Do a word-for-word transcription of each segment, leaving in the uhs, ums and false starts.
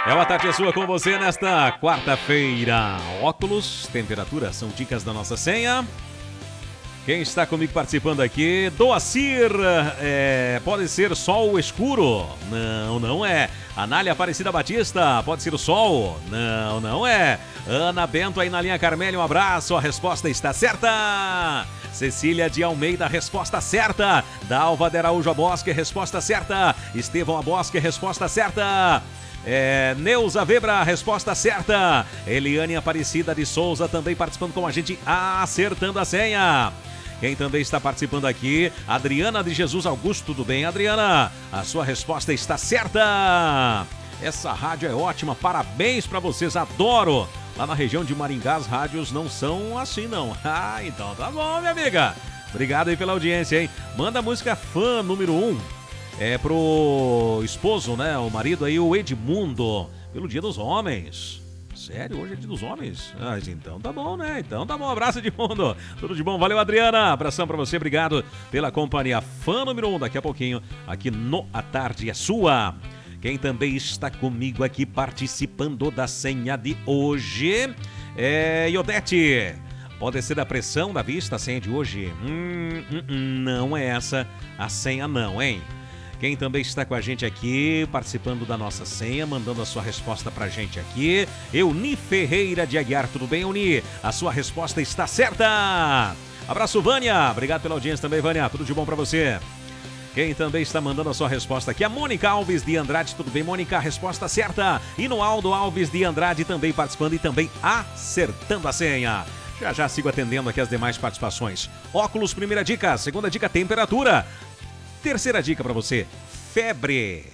É uma tarde sua com você nesta quarta-feira. Óculos, temperatura, são dicas da nossa senha. Quem está comigo participando aqui? Doacir, é, pode ser sol escuro? Não, não é. Anália Aparecida Batista, pode ser o sol? Não, não é. Ana Bento aí na linha Carmélia, um abraço, a resposta está certa. Cecília de Almeida, resposta certa. Dalva de Araújo Bosque, resposta certa. Estevão Abosque, resposta certa. É, Neuza Webra, resposta certa. Eliane Aparecida de Souza também participando com a gente, acertando a senha. Quem também está participando aqui, Adriana de Jesus Augusto, tudo bem, Adriana? A sua resposta está certa. Essa rádio é ótima, parabéns para vocês, adoro. Lá na região de Maringá as rádios não são assim não. Ah, então tá bom, minha amiga. Obrigado aí pela audiência, hein? Manda a música fã número um. É pro esposo, né? O marido aí, o Edmundo, pelo Dia dos Homens. Sério? Hoje é Dia dos Homens? Ah, então tá bom, né? Então tá bom. Abraço, Edmundo. Tudo de bom. Valeu, Adriana. Abração pra você. Obrigado pela companhia. Fã número um, daqui a pouquinho, aqui no A Tarde é Sua. Quem também está comigo aqui participando da senha de hoje é Iodete. Pode ser a pressão da vista, a senha de hoje? Hum, hum, hum, não é essa a senha não, hein? Quem também está com a gente aqui, participando da nossa senha, mandando a sua resposta pra gente aqui, Euni Ferreira de Aguiar, tudo bem, Euni? A sua resposta está certa! Abraço, Vânia! Obrigado pela audiência também, Vânia, tudo de bom pra você. Quem também está mandando a sua resposta aqui, a Mônica Alves de Andrade, tudo bem, Mônica? Resposta certa! E no Aldo Alves de Andrade também participando e também acertando a senha. Já já sigo atendendo aqui as demais participações. Óculos, primeira dica, segunda dica, temperatura. Terceira dica para você, febre.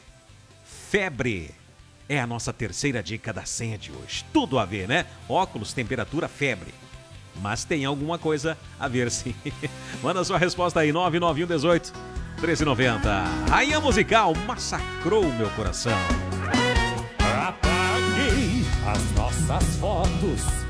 Febre é a nossa terceira dica da senha de hoje. Tudo a ver, né? Óculos, temperatura, febre. Mas tem alguma coisa a ver, sim. Manda sua resposta aí, nove nove um um oito, treze noventa. Aí a musical massacrou o meu coração. Apaguei as nossas fotos